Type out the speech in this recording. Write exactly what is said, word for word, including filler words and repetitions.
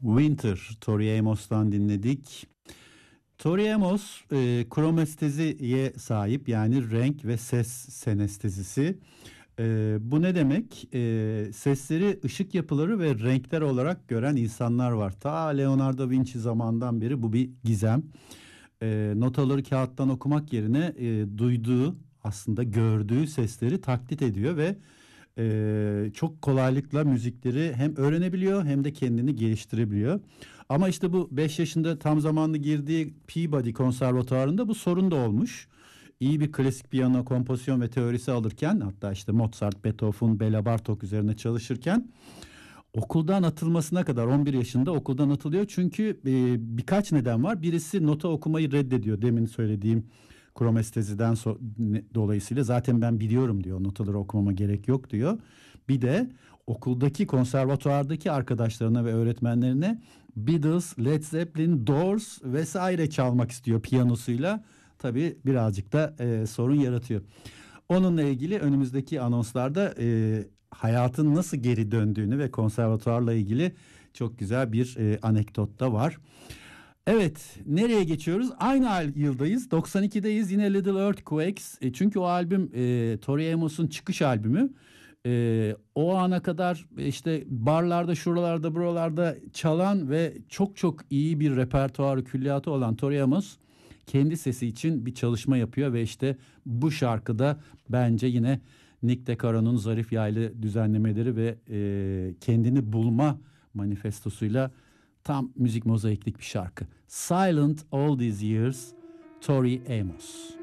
Winter, Tori Amos'tan dinledik. Tori Amos e, kromesteziye sahip, yani renk ve ses senestezisi. E, bu ne demek? E, sesleri ışık yapıları ve renkler olarak gören insanlar var. Ta Leonardo Vinci zamandan beri bu bir gizem. E, notaları kağıttan okumak yerine e, duyduğu, aslında gördüğü sesleri taklit ediyor ve e, çok kolaylıkla müzikleri hem öğrenebiliyor hem de kendini geliştirebiliyor. Ama işte bu beş yaşında tam zamanlı girdiği Peabody Konservatuvarı'nda bu sorun da olmuş. İyi bir klasik piyano kompozisyon ve teorisi alırken, hatta işte Mozart, Beethoven, Bela Bartok üzerine çalışırken okuldan atılmasına kadar, on bir yaşında okuldan atılıyor. Çünkü e, birkaç neden var. Birisi nota okumayı reddediyor. Demin söylediğim kromesteziden so- ne- dolayısıyla zaten ben biliyorum diyor. Notaları okumama gerek yok diyor. Bir de okuldaki, konservatuvardaki arkadaşlarına ve öğretmenlerine Beatles, Led Zeppelin, Doors vesaire çalmak istiyor piyanosuyla. Tabii birazcık da e, sorun yaratıyor. Onunla ilgili önümüzdeki anonslarda e, hayatın nasıl geri döndüğünü ve konservatuarla ilgili çok güzel bir e, anekdot da var. Evet, nereye geçiyoruz? Aynı ay- yıldayız. doksan ikideyiz. Yine Little Earthquakes. E, çünkü o albüm e, Tori Amos'un çıkış albümü. E, o ana kadar e, işte barlarda, şuralarda, buralarda çalan ve çok çok iyi bir repertuarı, külliyatı olan Tori Amos kendi sesi için bir çalışma yapıyor ve işte bu şarkıda bence yine Nick DeCaro'nun zarif yaylı düzenlemeleri ve e, kendini bulma manifestosuyla tam müzik mozaiklik bir şarkı. Silent All These Years, Tori Amos.